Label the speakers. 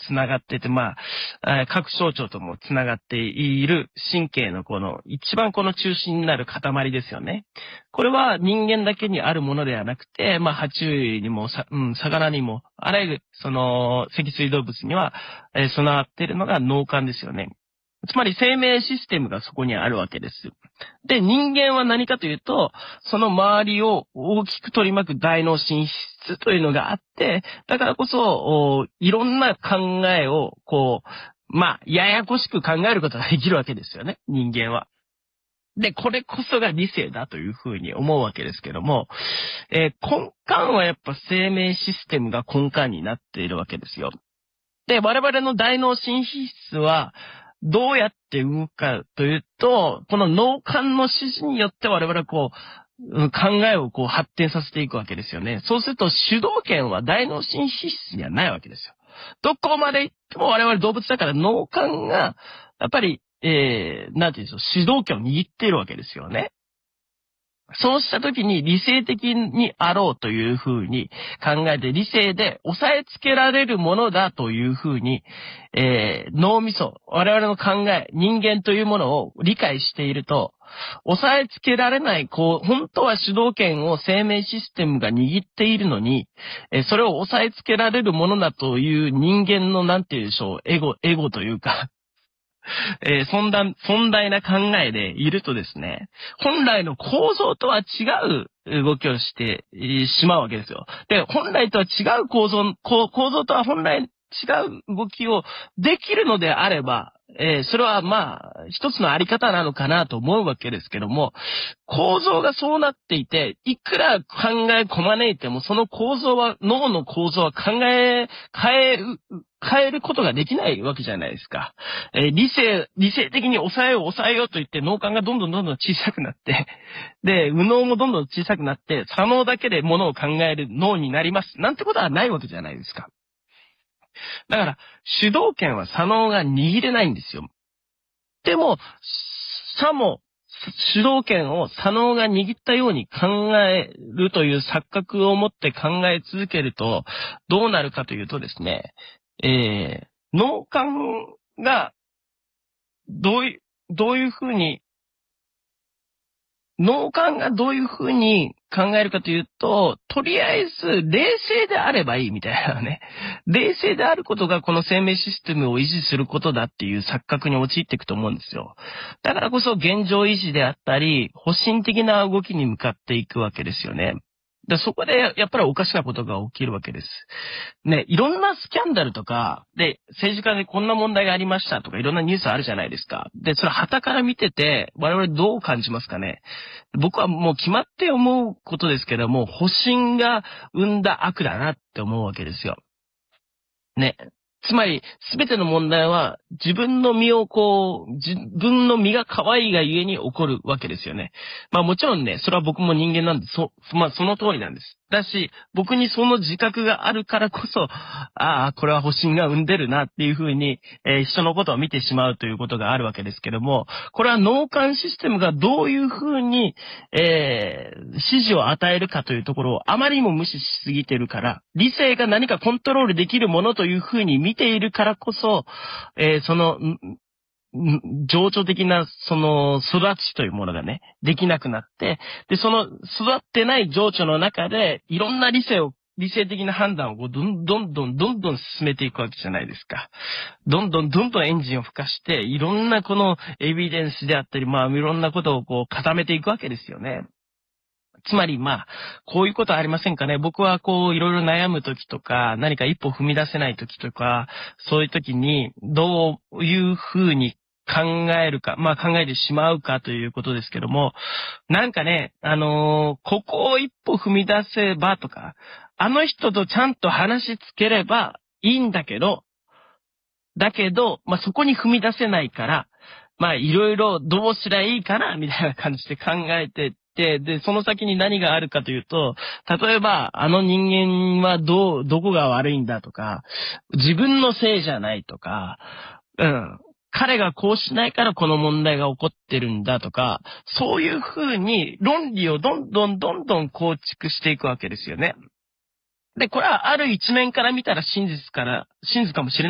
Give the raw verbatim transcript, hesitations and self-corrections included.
Speaker 1: 繋がってて、まあ、えー各省庁とも繋がっている神経のこの、一番この中心になる塊ですよね。これは人間だけにあるものではなくて、まあ、爬虫類にもさ、うん、魚にも、あらゆる、その、脊椎動物には、えー備わっているのが脳幹ですよね。つまり生命システムがそこにあるわけです。で、人間は何かというと、その周りを大きく取り巻く大脳神質というのがあって、だからこそ、おいろんな考えを、こう、まあ、ややこしく考えることができるわけですよね、人間は。で、これこそが理性だというふうに思うわけですけども、えー根幹はやっぱ生命システムが根幹になっているわけですよ。で、我々の大脳神質は、どうやって動くかというと、この脳幹の指示によって我々はこう、うん考えをこう発展させていくわけですよね。そうすると主導権は大脳神質にはないわけですよ。どこまで行っても我々動物だから脳幹が、やっぱり、えー、なんていうんでしょう、主導権を握っているわけですよね。そうしたときに理性的にあろうというふうに考えて、理性で抑えつけられるものだというふうに、えー、脳みそ、我々の考え、人間というものを理解していると、抑えつけられない、こう、本当は主導権を生命システムが握っているのに、えーそれを抑えつけられるものだという人間の、なんて言うでしょう、エゴ、エゴというか、えー、そんな、尊大な考えでいるとですね、本来の構造とは違う動きをしてえーしまうわけですよ。で、本来とは違う構造、構構造とは本来違う動きをできるのであれば、えーそれはまあ、一つのあり方なのかなと思うわけですけども、構造がそうなっていて、いくら考えこまねいても、その構造は、脳の構造は考え、変える、変えることができないわけじゃないですか。えー理性、理性的に抑えよう抑えようと言って脳幹がどんどんどんどん小さくなって、で、右脳もどんどん小さくなって、左脳だけで物を考える脳になります。なんてことはないわけじゃないですか。だから、主導権は左脳が握れないんですよ。でも、さも、主導権を左脳が握ったように考えるという錯覚を持って考え続けると、どうなるかというとですね、えー、脳幹が、どういう、どういうふうに、脳幹がどういうふうに考えるかというと、とりあえず冷静であればいいみたいなね。冷静であることがこの生命システムを維持することだっていう錯覚に陥っていくと思うんですよ。だからこそ現状維持であったり、保身的な動きに向かっていくわけですよね。でそこでやっぱりおかしなことが起きるわけです。ね、いろんなスキャンダルとか、で、政治家でこんな問題がありましたとかいろんなニュースあるじゃないですか。で、それ旗から見てて、我々どう感じますかね。僕はもう決まって思うことですけども、保身が生んだ悪だなって思うわけですよ。ね。つまり、すべての問題は、自分の身をこう、自分の身が可愛いがゆえに起こるわけですよね。まあもちろんね、それは僕も人間なんで、そ、まあその通りなんです。だし、僕にその自覚があるからこそ、ああ、これは保身が生んでるなっていうふうに、えー人のことを見てしまうということがあるわけですけども、これは脳幹システムがどういうふうに、えー指示を与えるかというところをあまりにも無視しすぎてるから、理性が何かコントロールできるものというふうに見ているからこそ、えーその、んん情緒的な、その、育ちというものがね、できなくなって、で、その、育ってない情緒の中で、いろんな理性を、理性的な判断をこうどんどんどんどんどん進めていくわけじゃないですか。どんどんどんどんエンジンを吹かして、いろんなこのエビデンスであったり、まあ、いろんなことをこう固めていくわけですよね。つまり、まあ、こういうことありませんかね。僕はこう、いろいろ悩むときとか、何か一歩踏み出せないときとか、そういうときに、どういうふうに考えるか、まあ考えてしまうかということですけども、なんかね、あのーここを一歩踏み出せばとか、あの人とちゃんと話しつければいいんだけど、だけど、まあそこに踏み出せないから、まあいろいろどうすりゃいいかな、みたいな感じで考えてって、で、その先に何があるかというと、例えば、あの人間はどう、どこが悪いんだとか、自分のせいじゃないとか、うん。彼がこうしないからこの問題が起こってるんだとか、そういうふうに論理をどんどんどんどん構築していくわけですよね。で、これはある一面から見たら真実から、真実かもしれない。